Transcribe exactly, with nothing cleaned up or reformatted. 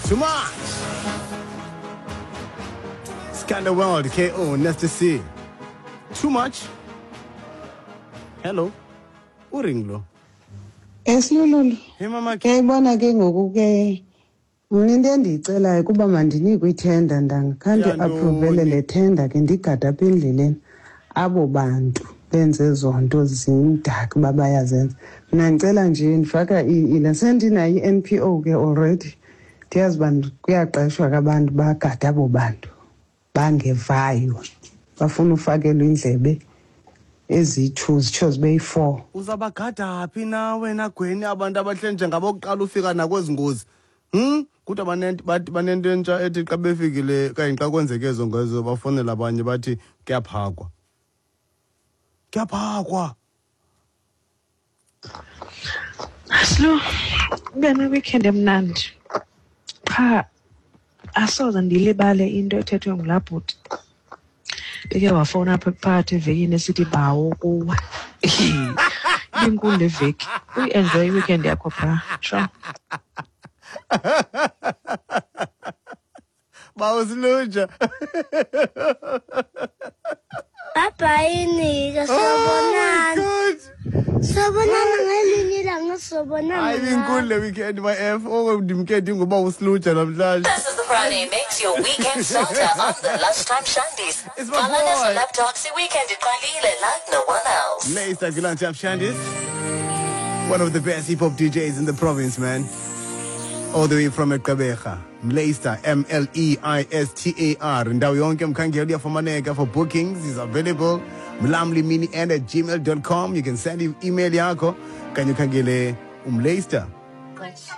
Too much. Scandal World, K O, nice to see. Too much. Hello. Uringlo. Esilulu. Hey mama. Ngiyayibona ke ngoku ke mina into endiyicelayo kuba mandinikwe ithenda ndanga kanti appruvele le tender ke ndigada apha endleleni abo bantu benze ezo nto zimdaka uba bayazenza. Mina ndicela nje ndifaka ile sendinayo i-N P O ke already ndiyazi uba kuyaqeshwa kabantu bagada abo bantu bangevayo bafuna ufakelwa indlebe ezi-two zitsho zibe yi-four. Uzabagada phi na wena Gweni abantu abahle njengabokuqala ufika nakwezi ngozi? Hmm? Kuthi abanento bathi banento entsha ethi xa befikile kanye xa kwenzeke ezo ngozi bafonela abanye bathi kuyaphakwa. Kuyaphakwa. Aslo, bena weekend emnandi. Cha, asoze ndilibale into ethethwe ngulabhuti. Beke wafona apha phakathi evekini esithi bawo kuwe. Inkulu le veki. Uyi-enjoy i-weekend yakho bra. Sure. Bawusiluja. Bye ini ka sobonan. Sobonan ngelinye ilanga sobonan. Hayi inkulu le weekend my F okudimkedi ngoba usiluja namhlanje. This is the Friday mix, your weekend starter on the Lunchtime Shandies. It's my boy. Balana's laptops weekend iqalile like no one else. Leicester Lunchtime Shandies. One of the best hip hop D Js in the province, man. All the way from Ekabeja. Leicester, M L E I S T A R. Ndawo yonke mkhangeli yafumaneka for bookings is available. Mlamli mini and at gmail dot com. You can send your email yako. Kanye khangele um Leicester.